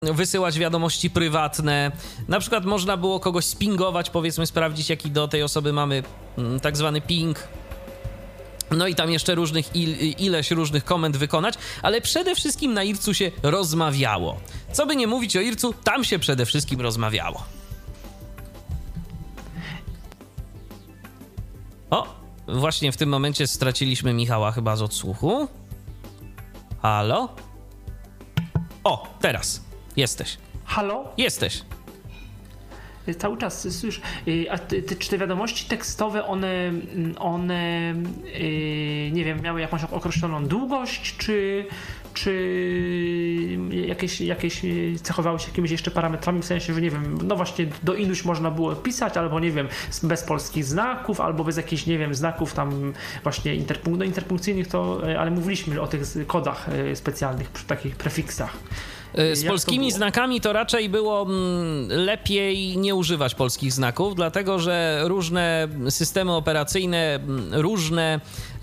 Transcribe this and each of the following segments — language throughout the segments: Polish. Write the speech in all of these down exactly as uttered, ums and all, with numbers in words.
wysyłać wiadomości prywatne. Na przykład można było kogoś spingować, powiedzmy, sprawdzić, jaki do tej osoby mamy tak zwany ping. No i tam jeszcze różnych, il, ileś różnych komend wykonać, ale przede wszystkim na IRC-u się rozmawiało. Co by nie mówić o IRC-u, tam się przede wszystkim rozmawiało. O, właśnie w tym momencie straciliśmy Michała chyba z odsłuchu. Halo? O, teraz. Jesteś. Halo? Jesteś. Cały czas, słysz, a ty, ty, czy te wiadomości tekstowe, one, one yy, nie wiem, miały jakąś określoną długość, czy, czy jakieś, jakieś cechowały się jakimiś jeszcze parametrami, w sensie, że nie wiem, no właśnie do iluś można było pisać, albo nie wiem, bez polskich znaków, albo bez jakichś, nie wiem, znaków tam właśnie interpunk- no interpunkcyjnych, to, ale mówiliśmy o tych kodach specjalnych, przy takich prefiksach. Z polskimi znakami to raczej było lepiej nie używać polskich znaków, dlatego że różne systemy operacyjne różne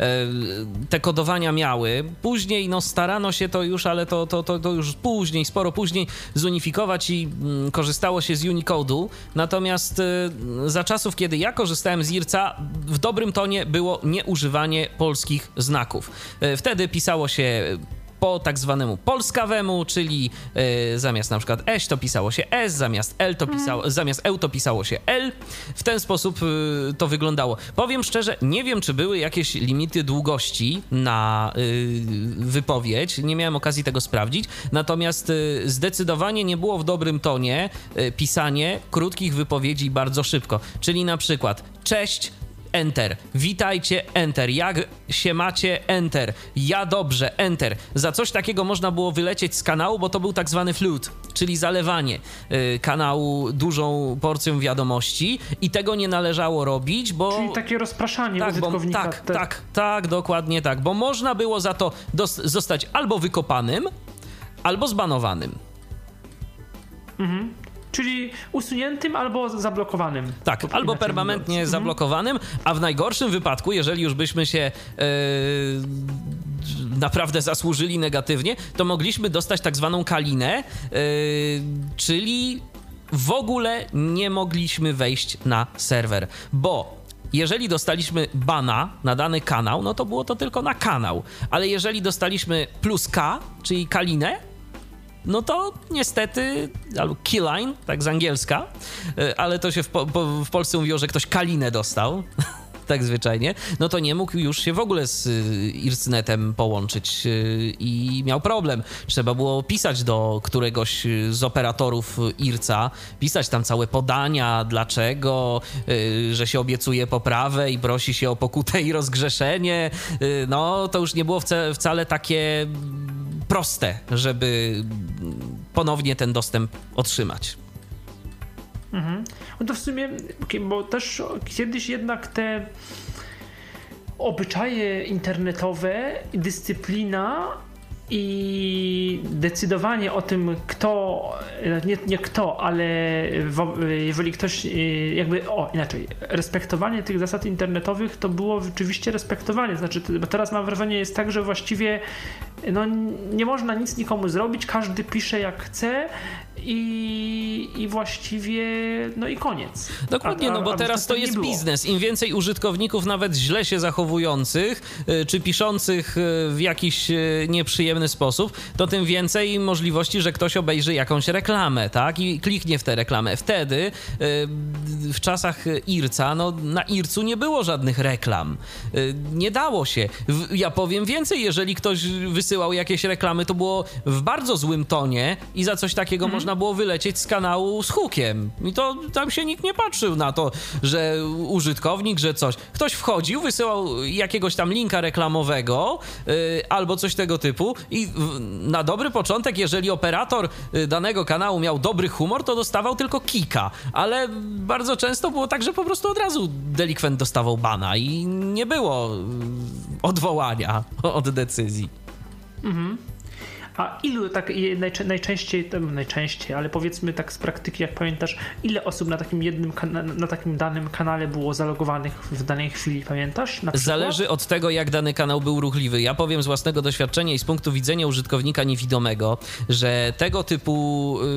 te kodowania miały. Później no starano się to już, ale to, to, to, to już później, sporo później zunifikować i korzystało się z Unicode'u. Natomiast za czasów, kiedy ja korzystałem z IRC-a, w dobrym tonie było nieużywanie polskich znaków. Wtedy pisało się po tak zwanemu polskawemu, czyli y, zamiast na przykład eś to pisało się S, zamiast L to pisało, mm. zamiast eł to pisało się L. W ten sposób y, to wyglądało. Powiem szczerze, nie wiem, czy były jakieś limity długości na y, wypowiedź. Nie miałem okazji tego sprawdzić. Natomiast y, zdecydowanie nie było w dobrym tonie y, pisanie krótkich wypowiedzi bardzo szybko. Czyli na przykład cześć, Enter. Witajcie, Enter. Jak się macie, Enter. Ja dobrze, Enter. Za coś takiego można było wylecieć z kanału, bo to był tak zwany flood, czyli zalewanie y, kanału dużą porcją wiadomości i tego nie należało robić, bo... Czyli takie rozpraszanie tak, użytkownika. Bo, tak, te... tak, tak, dokładnie tak, bo można było za to dos- zostać albo wykopanym, albo zbanowanym. Mhm. Czyli usuniętym albo zablokowanym. Tak, albo permanentnie mówiąc. zablokowanym, a w najgorszym wypadku, jeżeli już byśmy się yy, naprawdę zasłużyli negatywnie, to mogliśmy dostać tak zwaną kalinę, yy, czyli w ogóle nie mogliśmy wejść na serwer, bo jeżeli dostaliśmy bana na dany kanał, no to było to tylko na kanał, ale jeżeli dostaliśmy plus K, czyli kalinę, no to niestety, albo keyline, tak z angielska, ale to się w, po, w Polsce mówiło, że ktoś kalinę dostał, tak zwyczajnie, no to nie mógł już się w ogóle z IRCnetem połączyć i miał problem. Trzeba było pisać do któregoś z operatorów IRCa, pisać tam całe podania, dlaczego, że się obiecuje poprawę i prosi się o pokutę i rozgrzeszenie. No to już nie było wca- wcale takie proste, żeby ponownie ten dostęp otrzymać. Mhm. No to w sumie, bo też kiedyś jednak te obyczaje internetowe, dyscyplina i decydowanie o tym, kto, nie, nie kto, ale jeżeli ktoś jakby, o inaczej, respektowanie tych zasad internetowych to było rzeczywiście respektowanie, znaczy, bo teraz mam wrażenie jest tak, że właściwie no, nie można nic nikomu zrobić, każdy pisze jak chce i, i właściwie no i koniec. Dokładnie, a, a, no bo teraz to jest biznes. Im więcej użytkowników nawet źle się zachowujących, czy piszących w jakiś nieprzyjemny sposób, to tym więcej możliwości, że ktoś obejrzy jakąś reklamę, tak? I kliknie w tę reklamę. Wtedy w czasach IRCa, no na IRCu nie było żadnych reklam. Nie dało się. Ja powiem więcej, jeżeli ktoś wysyłał jakieś reklamy, to było w bardzo złym tonie i za coś takiego mm. można było wylecieć z kanału z hukiem. I to tam się nikt nie patrzył na to, że użytkownik, że coś. Ktoś wchodził, wysyłał jakiegoś tam linka reklamowego yy, albo coś tego typu i w, na dobry początek, jeżeli operator danego kanału miał dobry humor, to dostawał tylko kika, ale bardzo często było tak, że po prostu od razu delikwent dostawał bana i nie było odwołania od decyzji. Mhm. A ilu tak najczę- najczęściej, najczęściej, ale powiedzmy tak z praktyki, jak pamiętasz, ile osób na takim jednym, na, na takim danym kanale było zalogowanych w danej chwili, pamiętasz? Na Zależy od tego, jak dany kanał był ruchliwy. Ja powiem z własnego doświadczenia i z punktu widzenia użytkownika niewidomego, że tego typu